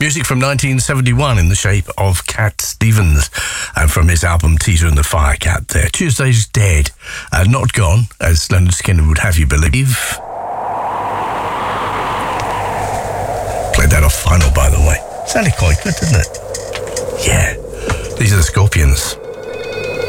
Music from 1971 in the shape of Cat Stevens, and from his album Teeter and the Firecat there. Tuesday's Dead, not gone, as Leonard Skinner would have you believe. Played that off vinyl, by the way. Sounded quite good, didn't it? Yeah. These are the Scorpions.